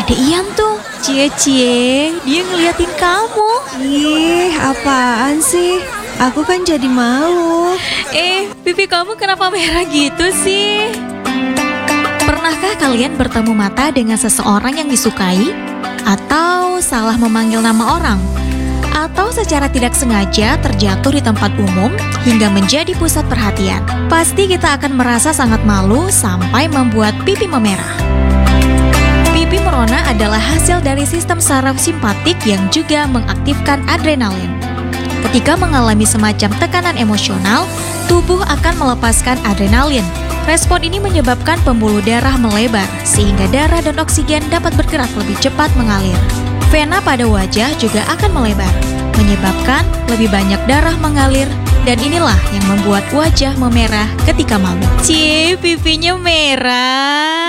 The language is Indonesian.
Dek Ian tuh, cie-cie, dia ngeliatin kamu. Ih, apaan sih? Aku kan jadi malu. Pipi kamu kenapa merah gitu sih? Pernahkah kalian bertemu mata dengan seseorang yang disukai? Atau salah memanggil nama orang? Atau secara tidak sengaja terjatuh di tempat umum hingga menjadi pusat perhatian? Pasti kita akan merasa sangat malu sampai membuat pipi memerah. Pipi merona adalah hasil dari sistem saraf simpatik yang juga mengaktifkan adrenalin. Ketika mengalami semacam tekanan emosional, tubuh akan melepaskan adrenalin. Respon ini menyebabkan pembuluh darah melebar, sehingga darah dan oksigen dapat bergerak lebih cepat mengalir. Vena pada wajah juga akan melebar, menyebabkan lebih banyak darah mengalir, dan inilah yang membuat wajah memerah ketika malu. Cie, pipinya merah.